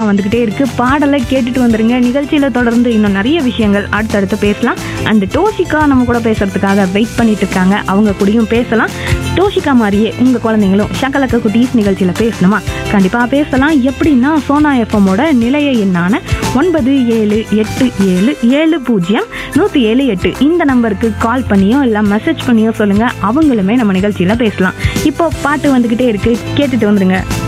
வந்துகிட்டே இருக்கு. பாடலை கேட்டுட்டு வந்துருங்க. நிகழ்ச்சியில தொடர்ந்து இன்னும் நிறைய விஷயங்கள் அடுத்தடுத்து பேசலாம். அண்ட் டோஷிகா நம்ம கூட பேசுறதுக்காக வெயிட் பண்ணிட்டு இருக்காங்க. அவங்க கூடயும் பேசலாம். டோஷிகா மாதிரியே உங்க குழந்தைங்களும் ஷக்கலக்க குட்டீஸ் நிகழ்ச்சியில பேசணுமா? கண்டிப்பா பேசலாம். எப்படின்னா சோனா எஃப்எம்மோட நிலைய எண்ணான 9787700178 இந்த நம்பருக்கு கால் பண்ணியோ இல்ல மெசேஜ் பண்ணியோ சொல்லுங்க. அவங்களுமே நம்ம நிகழ்ச்சியில பேசலாம். இப்போ பாட்டு வந்துகிட்டே இருக்கு, கேட்டுட்டு வந்துருங்க.